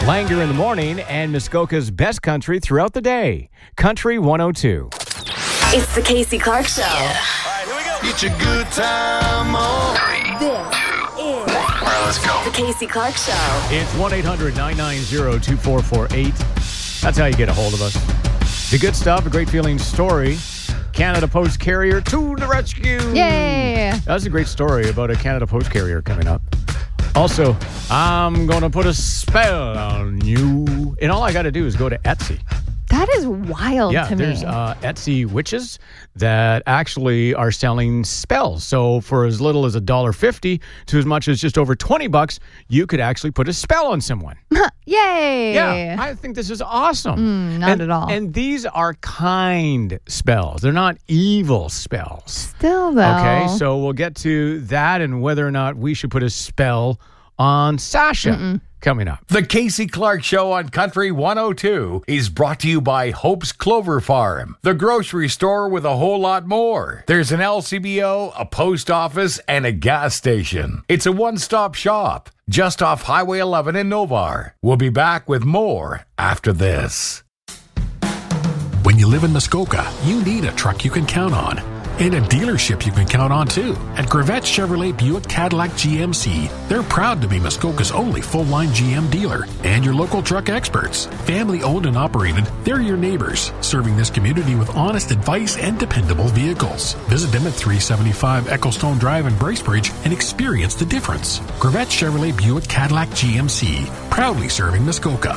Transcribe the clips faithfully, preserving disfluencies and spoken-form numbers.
Langer in the morning and Muskoka's best country throughout the day. Country one oh two. It's the Casey Clark Show. Yeah. All right, here we go. Get your good time on. This is All right, let's go. the Casey Clark Show. It's one eight hundred nine nine zero two four four eight. That's how you get a hold of us. The good stuff, a great feeling story. Canada Post Carrier to the rescue. Yay. That's a great story about a Canada Post Carrier coming up. Also, I'm going to put a spell on you. And all I got to do is go to Etsy. That is wild Yeah, to me. there's uh, Etsy witches that actually are selling spells. So for as little as one dollar fifty to as much as just over twenty bucks, you could actually put a spell on someone. Yay. Yeah, I think this is awesome. Mm, not and, at all. And these are kind spells. They're not evil spells. Still, though. Okay, so we'll get to that and whether or not we should put a spell on Sasha. Mm-mm. Coming up. The Casey Clark Show on Country one oh two is brought to you by Hope's Clover Farm, the grocery store with a whole lot more. There's an L C B O, a post office, and a gas station. It's a one-stop shop just off Highway eleven in Novar. We'll be back with more after this. When you live in Muskoka, you need a truck you can count on. And a dealership you can count on, too. At Gravette Chevrolet Buick Cadillac G M C, they're proud to be Muskoka's only full-line G M dealer and your local truck experts. Family-owned and operated, they're your neighbors, serving this community with honest advice and dependable vehicles. Visit them at three seventy-five Ecclestone Drive in Bracebridge and experience the difference. Gravette Chevrolet Buick Cadillac G M C, proudly serving Muskoka.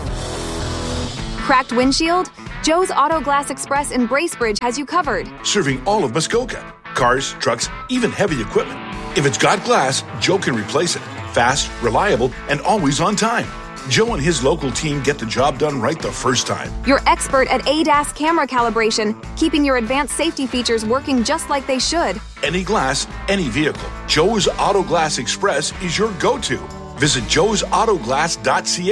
Cracked windshield? Joe's Auto Glass Express in Bracebridge has you covered. Serving all of Muskoka. Cars, trucks, even heavy equipment. If it's got glass, Joe can replace it. Fast, reliable, and always on time. Joe and his local team get the job done right the first time. You're expert at A D A S camera calibration, keeping your advanced safety features working just like they should. Any glass, any vehicle. Joe's Auto Glass Express is your go-to. Visit joes auto glass dot c a